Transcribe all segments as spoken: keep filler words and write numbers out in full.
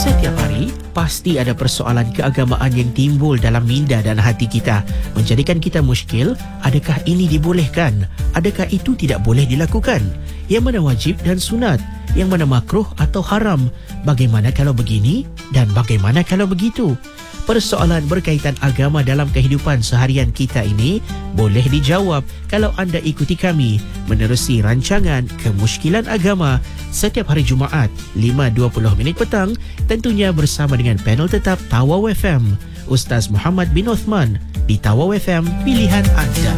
Setiap hari, pasti ada persoalan keagamaan yang timbul dalam minda dan hati kita. Menjadikan kita muskil, adakah ini dibolehkan? Adakah itu tidak boleh dilakukan? Yang mana wajib dan sunat? Yang mana makruh atau haram? Bagaimana kalau begini? Dan bagaimana kalau begitu? Persoalan berkaitan agama dalam kehidupan seharian kita ini boleh dijawab kalau anda ikuti kami menerusi rancangan Kemusykilan Agama setiap hari Jumaat lima dua puluh minit petang, tentunya bersama dengan panel tetap Tawau F M, Ustaz Muhammad bin Uthman di Tawau F M, pilihan anda.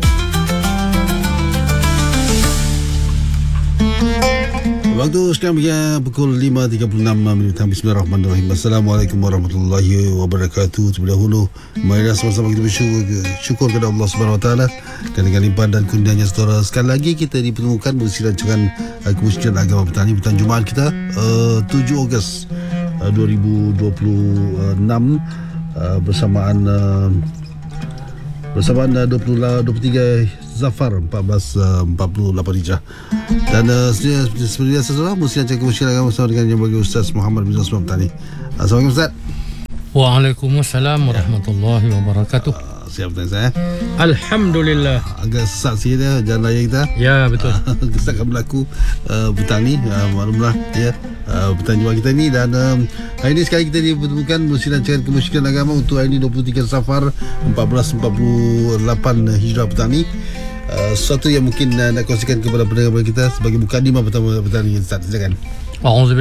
Waktu sekarang ya, pukul lima tiga puluh enam minit. Bismillahirrahmanirrahim. Assalamualaikum warahmatullahi wabarakatuh. Terlebih dahulu, marilah sama-sama kita bersyukur syukur kepada Allah Subhanahu Wa Taala kerana dengan limpahan dan kurnianya saudara. Sekali lagi kita dipertemukan bersama rancangan uh, Kemusykilan Agama Petang. Petang Jumaat kita uh, tujuh Ogos uh, dua ribu dua puluh enam uh, bersamaan uh, bersamaan uh, dua puluh tiga Zafar empat belas empat puluh lapan Hijrah. Dan uh, seperti biasa saudara, mesti akan Kemusykilan Agama bersama dengan yang bagi Ustaz Muhammad bin Uthman Petani. Assalamualaikum Ustaz. Waalaikumsalam warahmatullahi wabarakatuh. Uh, siap Ustaz saya. Alhamdulillah. Agak sesak sikit ya jalan raya kita. Ya, betul. Kesakan berlaku uh, petang ni, uh, maklumlah ya. Uh, petang Jumaat kita ni, dan um, hari ini sekali kita dipertemukan mesti rancangan Kemusykilan Agama untuk hari ini dua puluh tiga Safar empat belas empat puluh lapan Hijrah petang ni. Uh, sesuatu yang mungkin uh, nak kongsikan kepada pendengar kita sebagai mukadimah pertama petang ni. Ustaz, silakan.